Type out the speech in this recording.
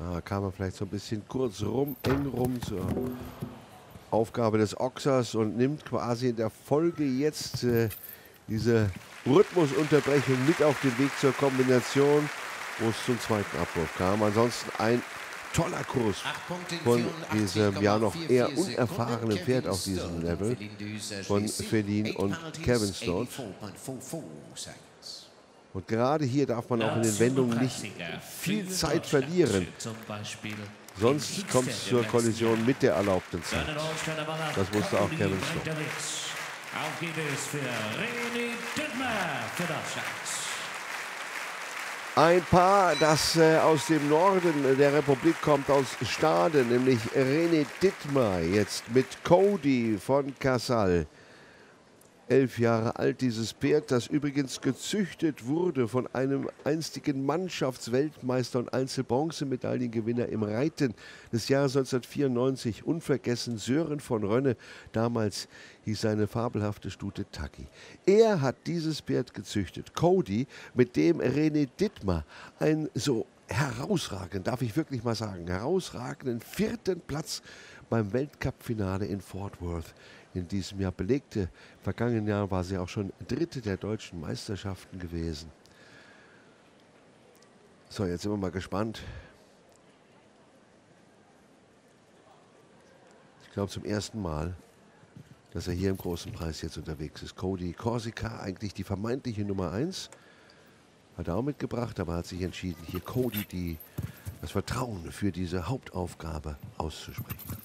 Kam er vielleicht so ein bisschen kurz rum, eng rum zur Aufgabe des Ochsers und nimmt quasi in der Folge jetzt diese Rhythmusunterbrechung mit auf den Weg zur Kombination, wo es zum zweiten Abwurf kam. Ansonsten ein toller Kurs von diesem ja noch eher unerfahrenen Pferd auf diesem Level von Feline und Kevin Stott. Und gerade hier darf man auch in den Wendungen nicht viel Zeit verlieren. Sonst kommt es zur Kollision mit der erlaubten Zeit. Das wusste auch Kevin Stott. Auf geht es für René Dittmar für Deutschland. Ein Paar, das aus dem Norden der Republik kommt, aus Stade, nämlich René Dittmar, jetzt mit Cody von Casal. 11 Jahre alt, dieses Pferd, das übrigens gezüchtet wurde von einem einstigen Mannschaftsweltmeister und Einzelbronzemedaillengewinner im Reiten des Jahres 1994. Unvergessen Sören von Rönne, damals hieß seine fabelhafte Stute Taki. Er hat dieses Pferd gezüchtet, Cody, mit dem René Dittmar einen so herausragenden, darf ich wirklich mal sagen, herausragenden 4. Platz beim Weltcup-Finale in Fort Worth in diesem Jahr belegte. Vergangenen Jahr war sie auch schon 3. der deutschen Meisterschaften gewesen. So, jetzt sind wir mal gespannt. Ich glaube zum ersten Mal, dass er hier im großen Preis jetzt unterwegs ist. Cody Corsica, eigentlich die vermeintliche Nummer 1. Hat er auch mitgebracht, aber hat sich entschieden, hier Cody das Vertrauen für diese Hauptaufgabe auszusprechen.